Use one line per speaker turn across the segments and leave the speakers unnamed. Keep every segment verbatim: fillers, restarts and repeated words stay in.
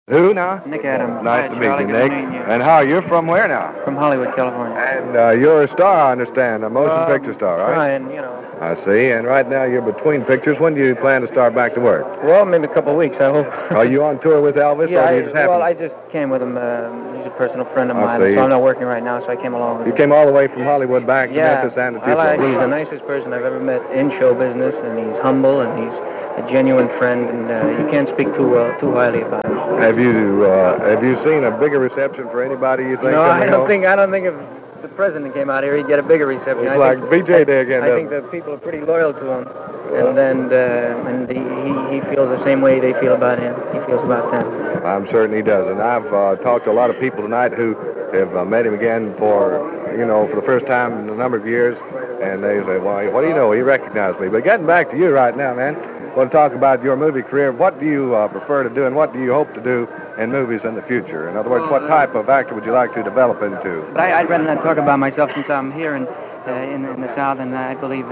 Who now?
Nick Adams.
Nice
Hi,
to
Charlie,
meet you,
good
Nick.
to meet you.
And how, you're from where now?
From Hollywood, California.
And uh, you're a star, I understand, a motion
Um,
picture star, right?
Trying, you know.
I see. And right now you're between pictures. When do you plan to start back to work?
Well, maybe a couple of weeks, I hope.
Are you on tour with Elvis,
yeah,
or do
I,
you just happen?
well, I just came with him. Uh, he's a personal friend of
I
mine,
see.
so I'm not working right now, so I came along with
You
him.
came all the way from Hollywood back to
yeah,
Memphis and to
I like,
Tupelo.
he's the nicest person I've ever met in show business, and he's humble, and he's a genuine friend, and uh, you can't speak too well, too highly about him.
Have you uh, have you seen a bigger reception for anybody, you think?
No, I
coming
don't
home?
think I don't think if the president came out here, he'd get a bigger reception.
It's
I
like
think,
B J Day again,
I
doesn't
think the people are pretty loyal to him, and then uh, and he, he feels the same way they feel about him. He feels about them.
I'm certain he does. And I've uh, talked to a lot of people tonight who have uh, met him again for, you know, for the first time in a number of years, and they say, well, what do you know? He recognized me. But getting back to you right now, man, I want to talk about your movie career. What do you uh, prefer to do, and what do you hope to do in movies in the future? In other words, what type of actor would you like to develop into?
But I, I'd rather not talk about myself since I'm here in, uh, in, in the South, and I believe uh,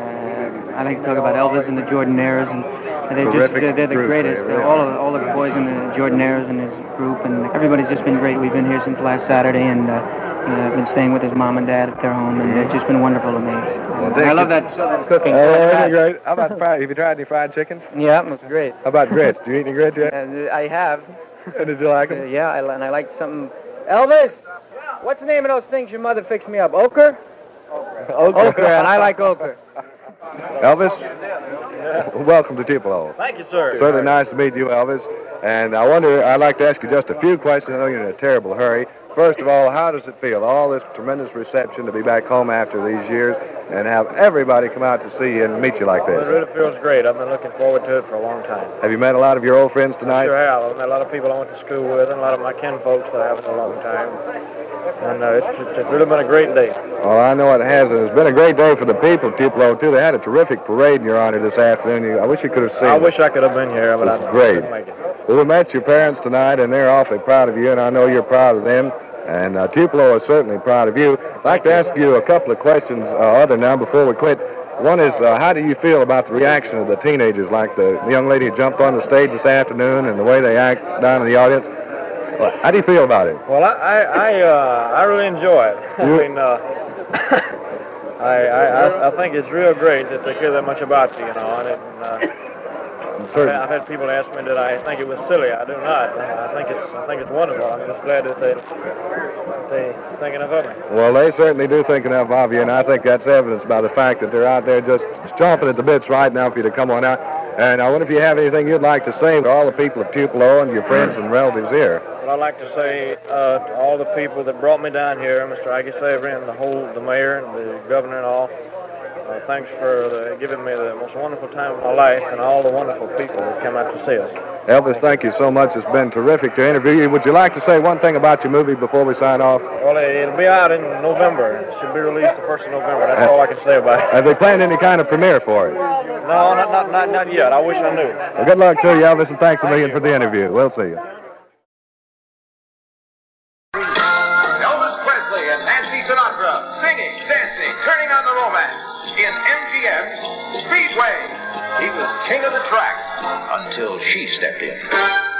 I like to talk about Elvis and the Jordanaires, and they're just they're, they're the
group,
greatest.
really.
Uh, all of all of the boys in the Jordanaires and his group, and everybody's just been great. We've been here since last Saturday, and uh, uh, I've been staying with his mom and dad at their home, and they've just been wonderful to me. And I love that southern cooking.
Oh, isn't it great? How about fried? Have you tried any fried chicken?
Yeah, it was great.
How about grits? Do you eat any grits yet?
And I have.
And did you like
Uh,
them?
yeah, I, and I liked something. Elvis, what's the name of those things your mother fixed me up? Ochre? Ochre, and I like ochre.
Elvis, welcome to Tupelo.
Thank you, sir.
Certainly nice to meet you, Elvis. And I wonder, I'd like to ask you just a few questions. I know you're in a terrible hurry. First of all, how does it feel, all this tremendous reception, to be back home after these years and have everybody come out to see you and meet you like
It
this?
really feels great. I've been looking forward to it for a long time.
Have you met a lot of your old friends tonight?
Sure have. I've met a lot of people I went to school with and a lot of my kin folks that I haven't in a long time. And uh, it's, it's, it's really been a great day.
Well, I know it has, and it's been a great day for the people of Tupelo, too. They had a terrific parade in your honor this afternoon. You- I wish you could have seen
I
it.
wish I could have been here, but I
It's great.
couldn't make it.
Well, we met your parents tonight, and they're awfully proud of you, and I know you're proud of them. And uh, Tupelo is certainly proud of you. I'd like to ask you a couple of questions, uh, other now, before we quit. One is, uh, how do you feel about the reaction of the teenagers, like the, the young lady who jumped on the stage this afternoon and the way they act down in the audience? Well, how do you feel about it?
Well, I I, I, uh, I really enjoy it.
You-
I mean, uh, I, I, I- I think it's real great that they care that much about you, you know. And it, uh,
I'm
I've
certain.
had- I've had people ask me that I think it was silly. I do not. I think it's I think it's wonderful. I'm just glad that they that they thinking of me.
Well, they certainly do think enough of you, and I think that's evidenced by the fact that they're out there just chomping at the bits right now for you to come on out. And I wonder if you have anything you'd like to say to all the people of Tupelo and your friends and relatives here.
What I'd like to say uh, to all the people that brought me down here, Mister Ike Savory and the whole, the mayor and the governor and all, uh, thanks for the, giving me the most wonderful time of my life and all the wonderful people that come out to see us.
Elvis, thank you so much. It's been terrific to interview you. Would you like to say one thing about your movie before we sign off?
Well, it'll be out in November. It should be released the first of November. That's all I can say about it.
Have they planned any kind of premiere for it?
No, not, not, not, not yet. I wish I knew.
Well, good luck to you, Elvis, and thanks a million for the interview. We'll see you.
Elvis Presley and Nancy Sinatra singing, dancing, turning on the romance in M G M's Speedway. He was king of the track until she stepped in.